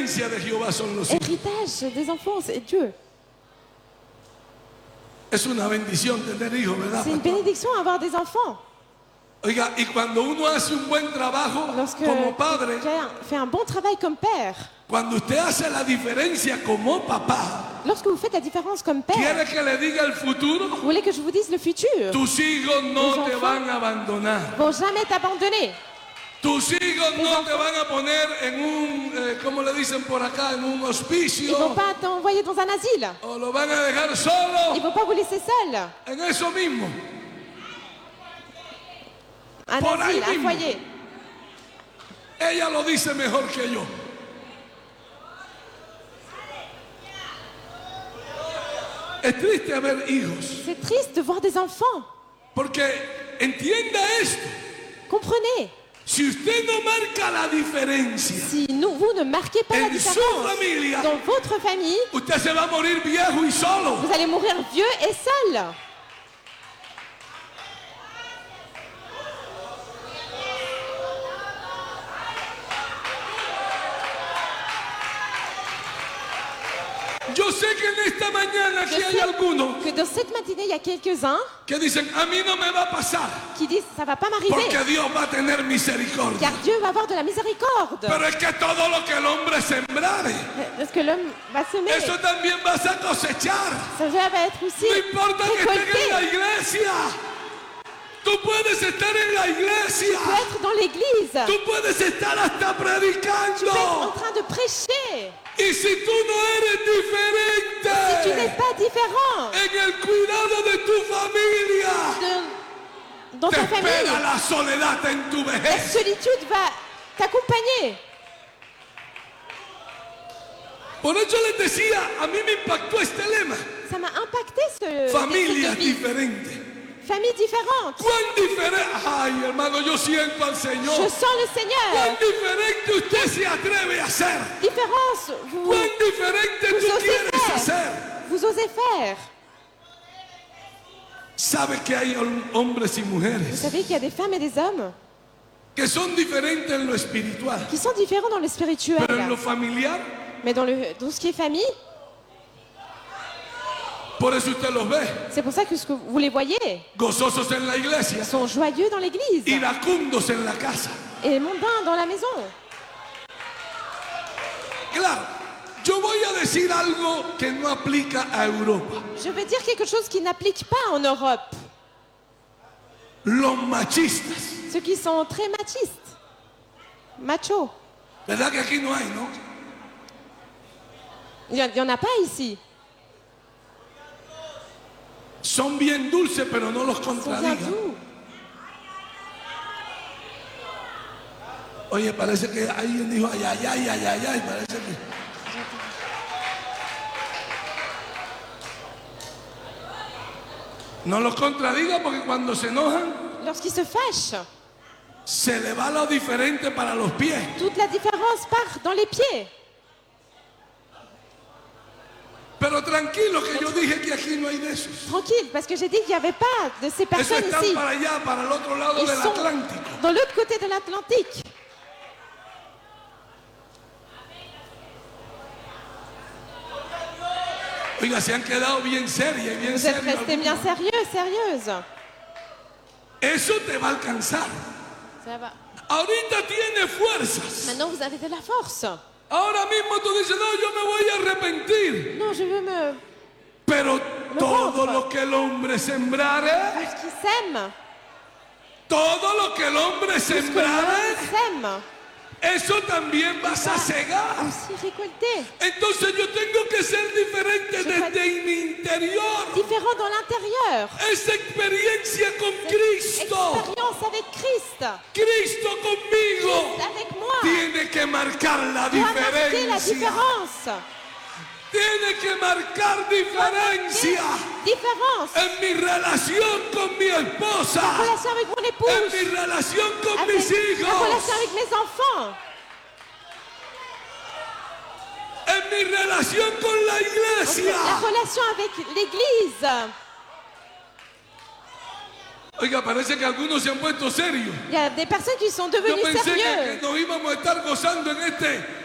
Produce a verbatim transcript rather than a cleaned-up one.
herencia de Jehová son los hijos. Héritage des enfants, c'est Dieu. Es una bendición tener hijos, ¿verdad? C'est une bénédiction avoir des enfants. Oiga, y cuando uno hace un buen trabajo Lorsque como padre, tu fais un bon travail comme père, cuando usted hace la diferencia como papá, lorsque vous faites la différence comme père, ¿quiere que le diga el futuro? vous voulez que je vous dise le futur? Tus hijos no Tus te enfants van a abandonar. vont jamais t'abandonner. Tus hijos no te van a poner en un, eh, ¿cómo le dicen por acá? En un Ils hospicio. vont pas t'envoyer dans un asile. O lo van a dejar Ils solo vont pas vous laisser seul. en eso mismo. Un Por ahí asile, un mismo. foyer. Ella lo dice mejor que yo. Es triste ver hijos, C'est triste de voir des enfants. porque entienda esto. Comprenez, Si usted no marca la diferencia, si nous, vous ne marquez pas la en su différence familia, dans votre famille, usted se va a morir viejo y solo. vous allez mourir vieux et seul. Yo sé que en esta mañana Je aquí hay sais algunos que dans cette matinée, il y a quelques-uns que dicen, a mí no me va a pasar, qui disent ça va pas m'arriver, porque Dios va a tener misericordia. car Dieu va avoir de la miséricorde. Pero es que todo lo que el hombre sembrare, Parce que l'homme va semer, eso también vas a cosechar. ça va être aussi No importa que estén en la récolté. iglesia. Tú puedes estar en la iglesia. Tu peux être dans l'église, Tú puedes estar hasta tu peux être en predicando. train de prêcher. Y si tú no eres Si tu n'es diferente pas différent en el cuidado de tu familia, de, dans te ta famille, espera la soledad en tu la vejez. solitude va t'accompagner. Por eso les decía, a mí me impactó este lema. Ça m'a impacté ce Familias cette vie. diferentes. Famille différente. ¿Cuán diferente? Ay, hermano, yo siento al Je Señor. sens le Seigneur. ¿Cuán diferente usted se atreve a ser? Différence, vous, ¿Cuán diferente vous tú osez quieres faire. hacer? Vous osez faire. Sabe que hay hom- hombres y Vous mujeres savez qu'il y a des femmes et des hommes que son diferentes en lo espiritual, qui sont différents dans le spirituel. pero en lo familiar, Mais dans, le, dans ce qui est famille, por eso usted los ve, c'est pour ça que, ce que vous les voyez, gozosos en la iglesia, ils sont joyeux dans l'église iracundos en la casa. et mondains dans la maison. Claro, yo voy a decir algo que no aplica a Europa. Je veux dire quelque chose qui n'applique pas en Europe. Los machistas. Ceux qui sont très machistes, machos. ¿Verdad que aquí no hay, no? Il n'y en a pas ici. Son bien dulces, pero no los Ils sont bien contradigan. doux. Oye, parece que alguien dijo ay, ay, ay, ay, ay, ay, parece que... No los contradiga porque cuando se enojan, Lorsqu'ils se fâchent, se le va lo diferente para los pies. toute la différence part dans les pieds. Pero tranquilo que yo dije que aquí no hay de esos. Tranquille, parce que j'ai dit qu'il n'y avait pas de ces Esos personnes están ici. para allá, para el otro lado Ils del sont Atlántico. dans l'autre côté de l'Atlantique. Oiga, se han quedado bien serias y bien Vous êtes serios. restés bien sérieux, sérieuses. Eso te va a alcanzar. Ça va. Ahorita tiene fuerzas. Maintenant, vous avez de la force. Ahora mismo tú dices, no, yo me voy a arrepentir. Non, je veux me... Pero todo ventre. lo que el hombre sembrare, Tout ce qui sème, todo lo que el hombre tout ce que sembrare, l'homme sème, eso también vas a cegar. aussi récolter. Entonces yo tengo que ser diferente desde mi interior. Différent dans l'intérieur. Esa experiencia con Cristo, Expérience avec Christ. Cristo conmigo, Christ avec moi. tiene que marcar la Doit marquer la diferencia. différence. Tiene que marcar diferencia Différence. en mi relación con mi La esposa, relation avec mon en épouse. mi relación con Avec mis la hijos, relation avec mes enfants. en mi relación con la La iglesia. relation avec l'église. Oiga, parece que algunos se han puesto serios. Il y a des personnes qui sont Yo devenues pensé que, que sérieuses. nos íbamos a estar gozando en este,